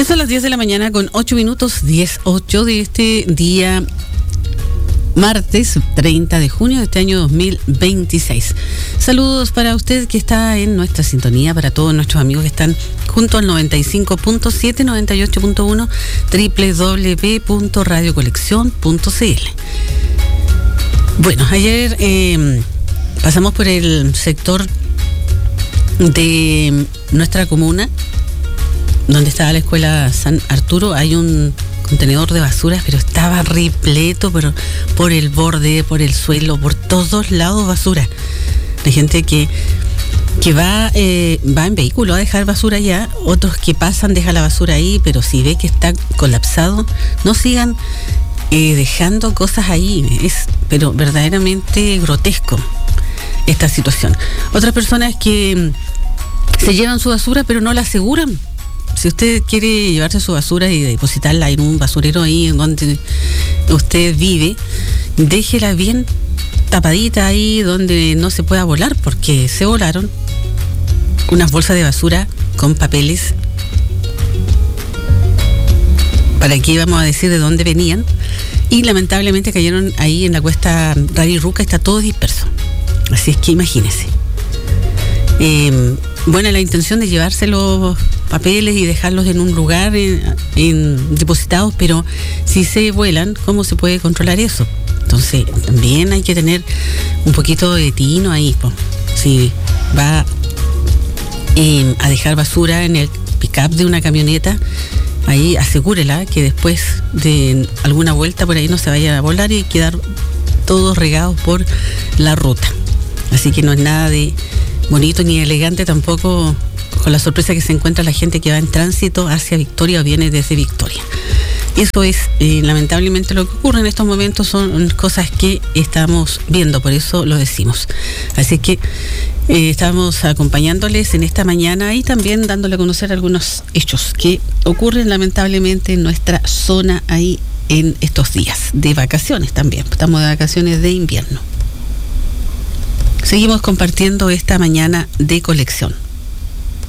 Ya son las 10 de la mañana con 8 minutos, 10:08 de este día martes 30 de junio de este año 2026. Saludos para usted que está en nuestra sintonía, para todos nuestros amigos que están junto al 95.7, 98.1, www.radiocolección.cl. Bueno, ayer pasamos por el sector de nuestra comuna, donde estaba la escuela San Arturo. Hay un contenedor de basuras, pero estaba repleto, pero por el borde, por el suelo, por todos lados basura. Hay gente que va en vehículo a dejar basura allá, otros que pasan, dejan la basura ahí, pero si ve que está colapsado, no sigan dejando cosas ahí. Es pero verdaderamente grotesco esta situación. Otras personas que se llevan su basura pero no la aseguran. Si usted quiere llevarse su basura y depositarla en un basurero ahí en donde usted vive, déjela bien tapadita ahí donde no se pueda volar, porque se volaron unas bolsas de basura con papeles. ¿Para qué vamos a decir de dónde venían? Y lamentablemente cayeron ahí en la cuesta Rari Ruca, está todo disperso. Así es que imagínese. Buena la intención de llevarse los papeles y dejarlos en un lugar depositados, pero si se vuelan, ¿cómo se puede controlar eso? Entonces también hay que tener un poquito de tino ahí, po. Si va a dejar basura en el pick-up de una camioneta, ahí asegúrela que después de alguna vuelta por ahí no se vaya a volar y quedar todos regados por la ruta. Así que no es nada de bonito ni elegante tampoco, con la sorpresa que se encuentra la gente que va en tránsito hacia Victoria o viene desde Victoria. Eso es lamentablemente lo que ocurre en estos momentos, son cosas que estamos viendo, por eso lo decimos. Así que estamos acompañándoles en esta mañana y también dándole a conocer algunos hechos que ocurren lamentablemente en nuestra zona ahí en estos días de vacaciones también. Estamos de vacaciones de invierno. Seguimos compartiendo esta mañana de colección.